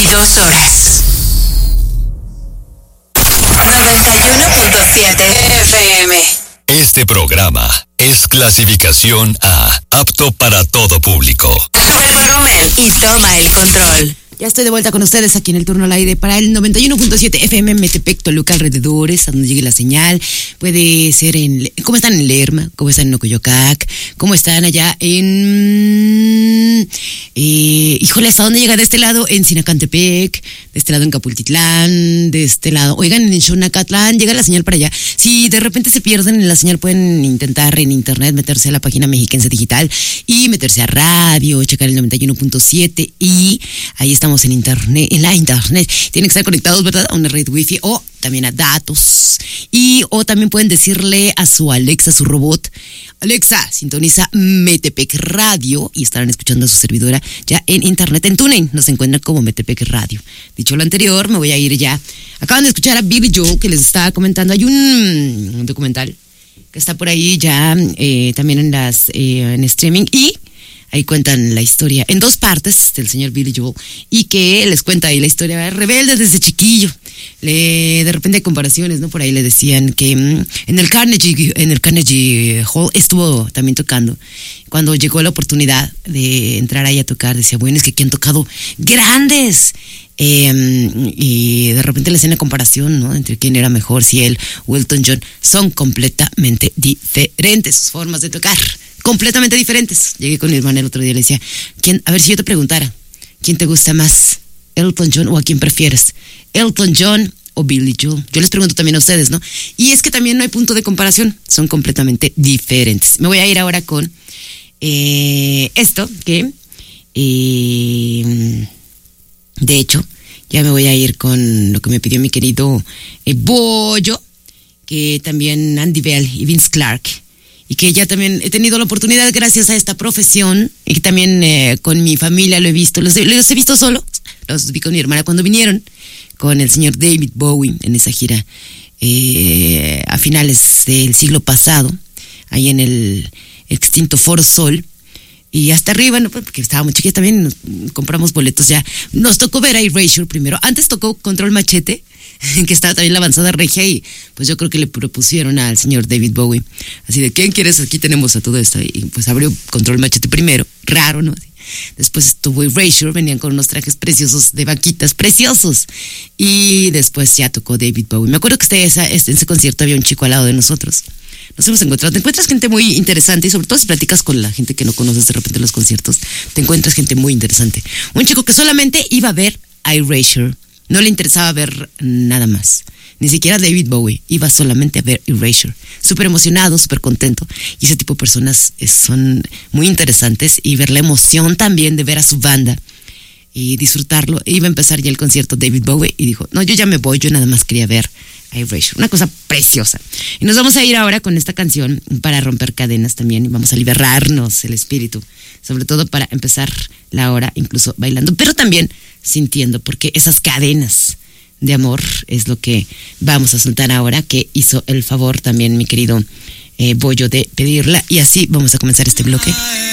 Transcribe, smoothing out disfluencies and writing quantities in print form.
22 horas. 91.7 FM. Este programa es clasificación A, apto para todo público. Sube el volumen y toma el control. Ya estoy de vuelta con ustedes aquí en el turno al aire para el 91.7 FM Metepec, Toluca, alrededores, a donde llegue la señal. Puede ser en... ¿Cómo están en Lerma? ¿Cómo están en Ocoyocac? ¿Cómo están allá en... híjole, ¿hasta dónde llega de este lado? En Sinacantepec, de este lado en Capultitlán, de este lado... Oigan, en Xonacatlán, llega la señal para allá. Si de repente se pierden en la señal, pueden intentar en internet meterse a la página Mexiquense Digital y meterse a radio, checar el 91.7 y ahí estamos en internet, en la internet. Tienen que estar conectados, ¿verdad? A una red wifi o también a datos. O también pueden decirle a su Alexa, a su robot: Alexa, sintoniza Metepec Radio, y estarán escuchando a su servidora ya en internet. En TuneIn nos encuentran como Metepec Radio. Dicho lo anterior, me voy a ir ya. Acaban de escuchar a Billy Joel, que les estaba comentando. Hay un documental que está por ahí ya también en streaming, y ahí cuentan la historia en dos partes del señor Billy Joel, y que les cuenta ahí la historia rebelde desde chiquillo. De repente hay comparaciones, ¿no? Por ahí le decían que en el Carnegie Hall estuvo también tocando. Cuando llegó la oportunidad de entrar ahí a tocar, decía, bueno, es que aquí han tocado grandes. Y de repente le hacían la comparación, ¿no? Entre quién era mejor, si él o Elton John. Son completamente diferentes sus formas de tocar. Completamente diferentes. Llegué con mi hermana el otro día y le decía, a ver, si yo te preguntara, ¿quién te gusta más? ¿Elton John o a quién prefieres? ¿Elton John o Billy Joel? Yo les pregunto también a ustedes, ¿no? Y es que también no hay punto de comparación. Son completamente diferentes. Me voy a ir ahora con esto que... de hecho, ya me voy a ir con lo que me pidió mi querido Bollo, que también Andy Bell y Vince Clark, y que ya también he tenido la oportunidad gracias a esta profesión, y que también con mi familia lo he visto, los he visto solo, los vi con mi hermana cuando vinieron con el señor David Bowie en esa gira a finales del siglo pasado, ahí en el extinto Foro Sol. Y hasta arriba, ¿no? Porque estábamos chiquitos también, nos compramos boletos ya. Nos tocó ver a Erasure primero. Antes tocó Control Machete, que estaba también la avanzada regia, y pues yo creo que le propusieron al señor David Bowie. Así de, ¿quién quieres? Aquí tenemos a todo esto. Y pues abrió Control Machete primero. Raro, ¿no? Después estuvo Erasure, venían con unos trajes preciosos de vaquitas, preciosos. Y después ya tocó David Bowie. Me acuerdo que en ese concierto había un chico al lado de nosotros. Nos hemos encontrado, te encuentras gente muy interesante, y sobre todo si platicas con la gente que no conoces de repente en los conciertos, te encuentras gente muy interesante. Un chico que solamente iba a ver a Erasure, no le interesaba ver nada más, ni siquiera David Bowie, iba solamente a ver Erasure. Súper emocionado, súper contento, y ese tipo de personas son muy interesantes, y ver la emoción también de ver a su banda y disfrutarlo. Iba a empezar ya el concierto David Bowie y dijo, no, yo ya me voy, yo nada más quería ver a Erasure. Una cosa preciosa. Y nos vamos a ir ahora con esta canción para romper cadenas también, y vamos a liberarnos el espíritu, sobre todo para empezar la hora incluso bailando, pero también sintiendo, porque esas cadenas de amor es lo que vamos a soltar ahora, que hizo el favor también mi querido Bollo de pedirla, y así vamos a comenzar este bloque.